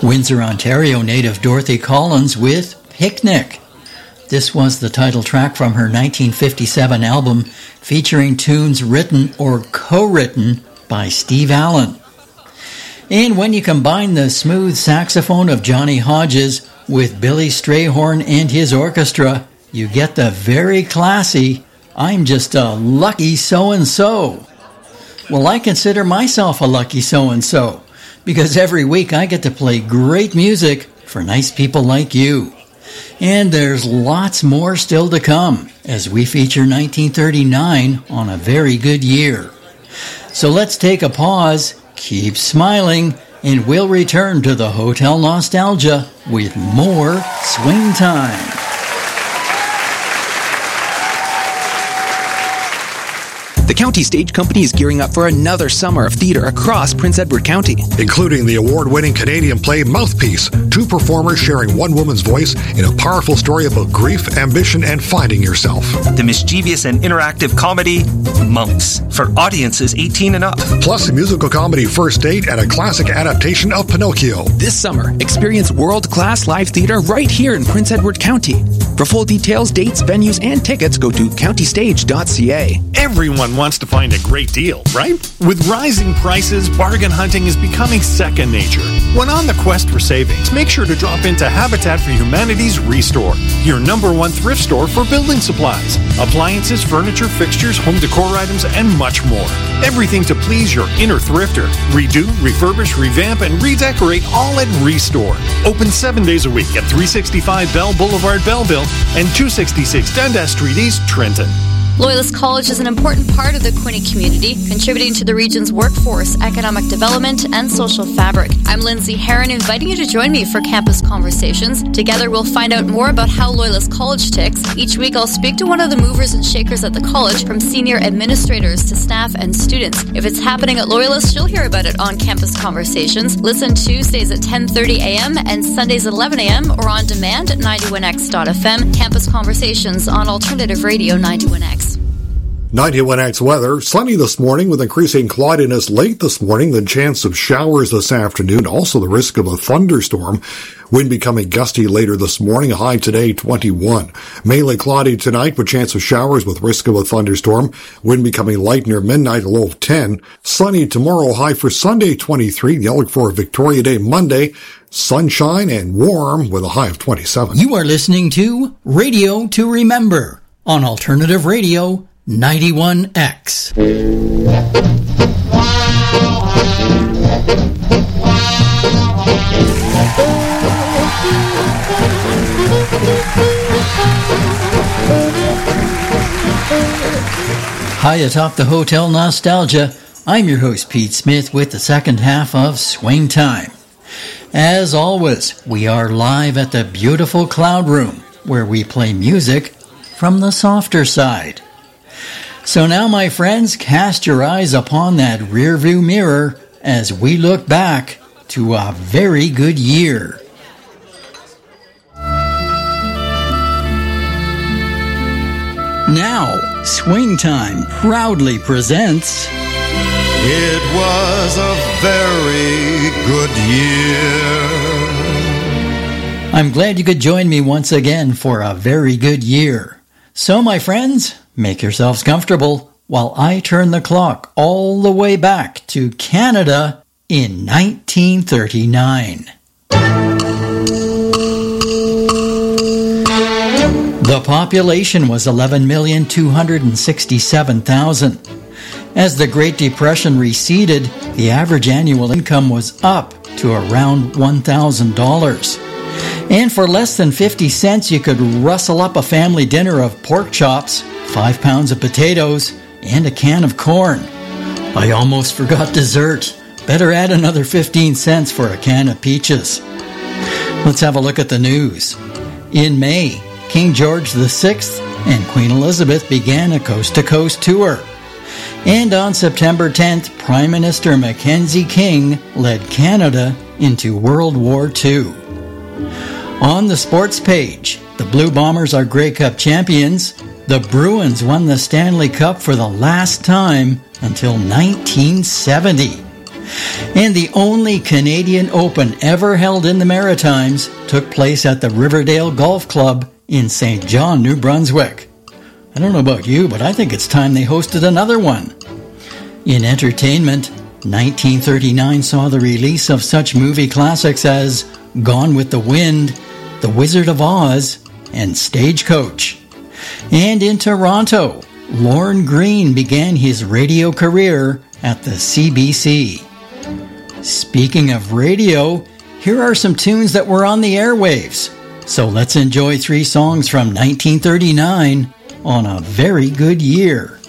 Windsor, Ontario native Dorothy Collins with Picnic. This was the title track from her 1957 album featuring tunes written or co-written by Steve Allen. And when you combine the smooth saxophone of Johnny Hodges with Billy Strayhorn and his orchestra, you get the very classy I'm Just a Lucky So-and-So. Well, I consider myself a lucky so-and-so because every week I get to play great music for nice people like you. And there's lots more still to come as we feature 1939 on a very good year. So let's take a pause, keep smiling, and we'll return to the Hotel Nostalgia with more Swing Time. The County Stage Company is gearing up for another summer of theater across Prince Edward County. Including the award-winning Canadian play Mouthpiece, two performers sharing one woman's voice in a powerful story about grief, ambition, and finding yourself. The mischievous and interactive comedy Monks, for audiences 18 and up. Plus a musical comedy First Date and a classic adaptation of Pinocchio. This summer, experience world-class live theater right here in Prince Edward County. For full details, dates, venues, and tickets, go to countystage.ca. Everyone wants to find a great deal, right? With rising prices, bargain hunting is becoming second nature. When on the quest for savings, make sure to drop into Habitat for Humanity's Restore, your #1 thrift store for building supplies, appliances, furniture, fixtures, home decor items, and much more. Everything to please your inner thrifter. Redo, refurbish, revamp, and redecorate all at Restore. Open 7 days a week at 365 Bell Boulevard, Belleville, and 266 Dundas Street East, Trenton. Loyalist College is an important part of the Quinte community, contributing to the region's workforce, economic development, and social fabric. I'm Lindsay Heron, inviting you to join me for Campus Conversations. Together, we'll find out more about how Loyalist College ticks. Each week, I'll speak to one of the movers and shakers at the college, from senior administrators to staff and students. If it's happening at Loyalist, you'll hear about it on Campus Conversations. Listen Tuesdays at 10:30 a.m. and Sundays at 11 a.m. or on demand at 91x.fm. Campus Conversations on Alternative Radio 91X. 91X weather, sunny this morning with increasing cloudiness late this morning, then chance of showers this afternoon, also the risk of a thunderstorm. Wind becoming gusty later this morning, high today 21. Mainly cloudy tonight with chance of showers with risk of a thunderstorm. Wind becoming light near midnight, a low of 10. Sunny tomorrow, high for Sunday 23. The outlook for Victoria Day Monday, sunshine and warm with a high of 27. You are listening to Radio to Remember on Alternative Radio 91X. High atop the Hotel Nostalgia, I'm your host Pete Smith with the second half of Swing Time. As always, we are live at the beautiful Cloud Room, where we play music from the softer side. So now, my friends, cast your eyes upon that rearview mirror as we look back to a very good year. Now, Swing Time proudly presents... It was a very good year. I'm glad you could join me once again for a very good year. So, my friends, make yourselves comfortable while I turn the clock all the way back to Canada in 1939. The population was 11,267,000. As the Great Depression receded, the average annual income was up to around $1,000. And for less than 50 cents, you could rustle up a family dinner of pork chops, 5 pounds of potatoes, and a can of corn. I almost forgot dessert. Better add another 15 cents for a can of peaches. Let's have a look at the news. In May, King George VI and Queen Elizabeth began a coast-to-coast tour. And on September 10th, Prime Minister Mackenzie King led Canada into World War II. On the sports page, the Blue Bombers are Grey Cup champions. The Bruins won the Stanley Cup for the last time until 1970. And the only Canadian Open ever held in the Maritimes took place at the Riverdale Golf Club in St. John, New Brunswick. I don't know about you, but I think it's time they hosted another one. In entertainment, 1939 saw the release of such movie classics as Gone with the Wind, The Wizard of Oz, and Stagecoach. And in Toronto, Lorne Greene began his radio career at the CBC. Speaking of radio, here are some tunes that were on the airwaves. So let's enjoy 3 songs from 1939 on a very good year.